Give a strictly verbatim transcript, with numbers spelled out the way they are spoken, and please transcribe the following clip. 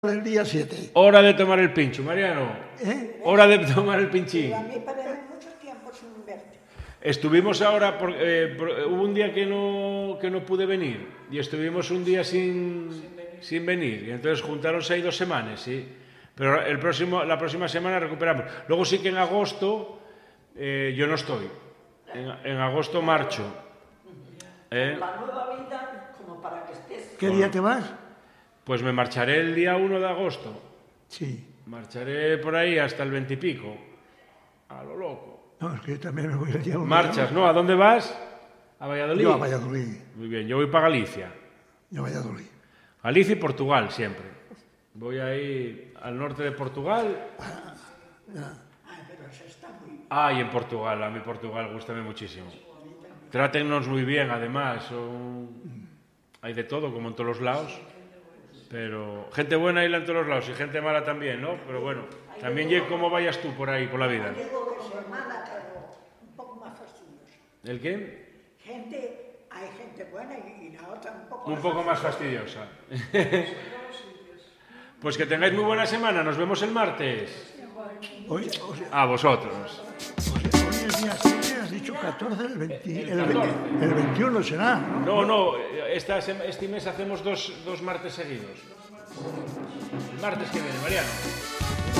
El día siete. Hora de tomar el pincho, Mariano. ¿Eh? Hora de tomar el pinchín. A mí parece mucho tiempo sin verte. Estuvimos ahora, por, eh, por, hubo un día que no, que no pude venir y estuvimos un día sin, sin venir. Y entonces juntaronse ahí dos semanas, sí. Pero el próximo, la próxima semana recuperamos. Luego sí que en agosto eh, yo no estoy. En, en agosto marcho. ¿Eh? La nueva vida, como para que estés. ¿Qué día te vas? Pues me marcharé el día uno de agosto. Sí. Marcharé por ahí hasta el veintipico. A lo loco. No, es que yo también me voy el día uno. Marchas, ¿no? ¿A dónde vas? ¿A Valladolid? Yo a Valladolid. Muy bien, yo voy para Galicia. Yo a Valladolid. Galicia y Portugal, siempre. Voy ahí al norte de Portugal. Ay, pero eso está muy bien. Ah, y en Portugal, a mí Portugal, gústame muchísimo. Trátennos muy bien, además. Son... Hay de todo, como en todos los lados. Pero gente buena hay en todos los lados y gente mala también, ¿no? Pero bueno, también llega como vayas tú por ahí, por la vida. Digo como hermana, pero un poco más fastidiosa. ¿El qué? Gente, hay gente buena y, y la otra un poco Un más poco más fastidiosa. Pues que tengáis muy buena semana, nos vemos el martes. Hoy, o sea, A vosotros. o sea, hoy es día siete, has dicho catorce, el, veinte, el, veinte, el veintiuno será, ¿no? No, no, esta, este mes hacemos dos, dos martes seguidos. El martes que viene, Mariano.